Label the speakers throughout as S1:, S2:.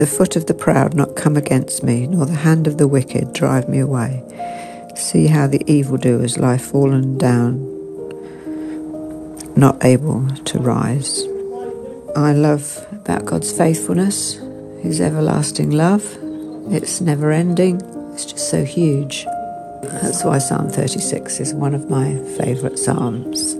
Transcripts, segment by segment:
S1: The foot of the proud not come against me, nor the hand of the wicked drive me away. See how the evildoers lie fallen down, not able to rise. I love about God's faithfulness, His everlasting love. It's never ending. It's just so huge. That's why Psalm 36 is one of my favourite psalms.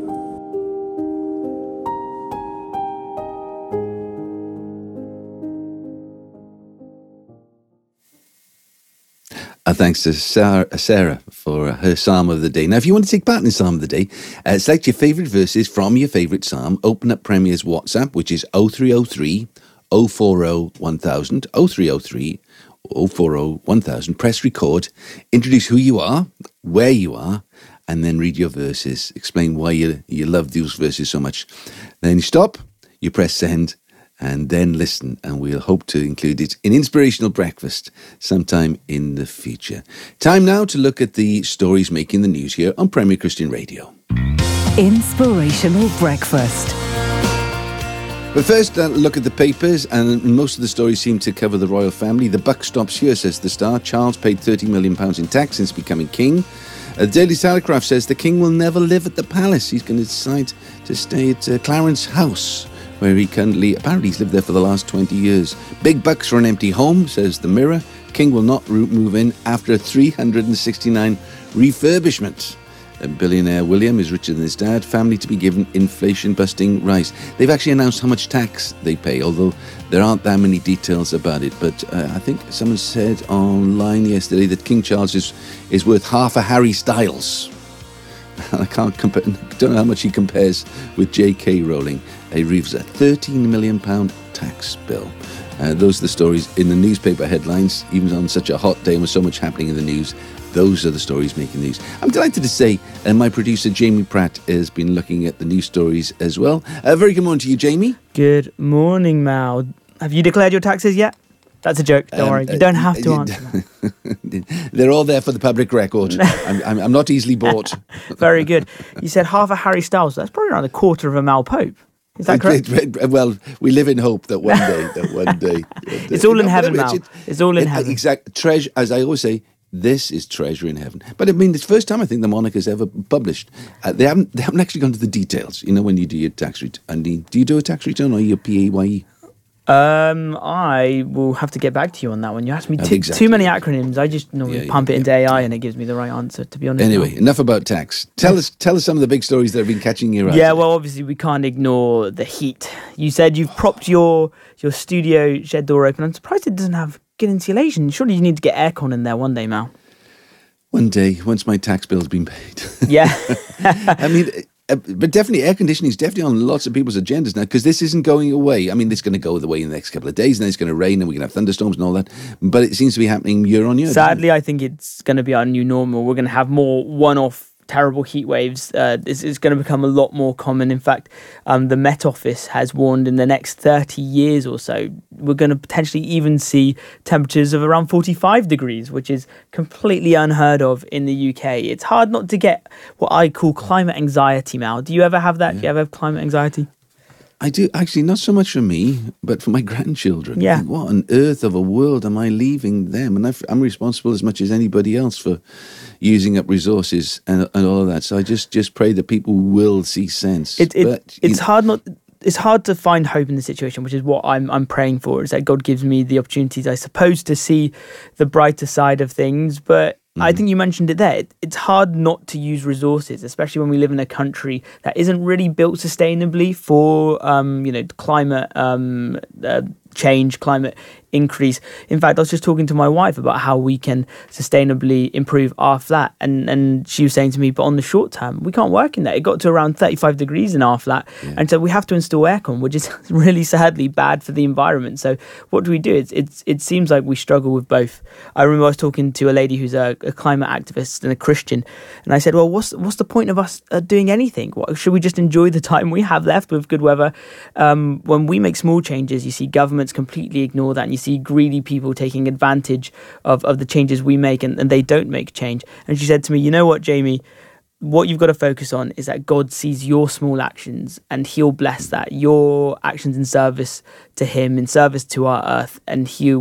S2: Thanks to Sarah for her Psalm of the Day. Now, if you want to take part in the Psalm of the Day, select your favourite verses from your favourite Psalm, open up Premier's WhatsApp, which is 0303 040 1000, 0303 040 1000. Press record, introduce who you are, where you are, and then read your verses. Explain why you love those verses so much. Then you stop, you press send, and then listen, and we'll hope to include it in Inspirational Breakfast sometime in the future. Time now to look at the stories making the news here on Premier Christian Radio.
S3: Inspirational Breakfast.
S2: But first, look at the papers, and most of the stories seem to cover the royal family. The buck stops here, says the Star. Charles paid £30 million in tax since becoming king. The Daily Telegraph says the king will never live at the palace. He's going to decide to stay at Clarence House, where he apparently he's lived there for the last 20 years. Big bucks for an empty home, says the Mirror. King will not move in after 369 refurbishment. Billionaire William is richer than his dad. Family to be given inflation-busting rise. They've actually announced how much tax they pay, although there aren't that many details about it. But I think someone said online yesterday that King Charles is worth half a Harry Styles. I don't know how much he compares with J.K. Rowling. He receives a £13 million tax bill. Those are the stories in the newspaper headlines, even on such a hot day and with so much happening in the news. Those are the stories making news. I'm delighted to say my producer Jamie Pratt has been looking at the news stories as well. Very good morning to you, Jamie.
S4: Good morning, Mal. Have you declared your taxes yet? That's a joke. Don't worry. You don't have to answer that.
S2: They're all there for the public record. I'm not easily bought.
S4: Very good. You said half a Harry Styles. That's probably around a quarter of a Mal Pope. Is that correct?
S2: Well, we live in hope that one day.
S4: It's all in heaven, Mal. It's all in heaven.
S2: Exact treasure, as I always say. This is treasure in heaven. But I mean, it's the first time I think the Monarch has ever published. They haven't actually gone to the details. You know, when you do your tax return. Do you do a tax return or are you a PAYE?
S4: I will have to get back to you on that one. You asked me too many acronyms. I just normally pump it into AI and it gives me the right answer, to be honest.
S2: Anyway, enough about tax. Tell us some of the big stories that have been catching your eye.
S4: Yeah, well, obviously we can't ignore the heat. You said you've propped your studio shed door open. I'm surprised it doesn't have good insulation. Surely you need to get aircon in there one day, Mal.
S2: One day, once my tax bill's been paid.
S4: Yeah.
S2: I mean, but definitely air conditioning is definitely on lots of people's agendas now, because this isn't going away. I mean, it's going to go away in the next couple of days, and then it's going to rain and we're going to have thunderstorms and all that. But it seems to be happening year on year.
S4: Sadly, I think it's going to be our new normal. We're going to have more one-off terrible heat waves. This is going to become a lot more common. In fact, the Met Office has warned in the next 30 years or so, we're going to potentially even see temperatures of around 45 degrees, which is completely unheard of in the UK. It's hard not to get what I call climate anxiety, Mal. Do you ever have that? Yeah. Do you ever have climate anxiety?
S2: I do, actually, not so much for me, but for my grandchildren.
S4: Yeah.
S2: What on earth of a world am I leaving them? And I'm responsible as much as anybody else for using up resources and all of that. So I just pray that people will see sense.
S4: It's hard to find hope in the situation, which is what I'm praying for, is that God gives me the opportunities, I suppose, to see the brighter side of things. But I think you mentioned it there. It's hard not to use resources, especially when we live in a country that isn't really built sustainably for climate change, climate increase. In fact, I was just talking to my wife about how we can sustainably improve our flat, and she was saying to me, but on the short term, we can't work in that. It got to around 35 degrees in our flat, and so we have to install aircon, which is really sadly bad for the environment. So what do we do? It seems like we struggle with both. I remember I was talking to a lady who's a climate activist and a Christian, and I said, well, what's the point of us doing anything? Should we just enjoy the time we have left with good weather? When we make small changes, you see governments completely ignore that, and you see greedy people taking advantage of the changes we make, and they don't make change. And she said to me, you know what, Jamie, what you've got to focus on is that God sees your small actions and he'll bless that, your actions in service to him, in service to our earth, and he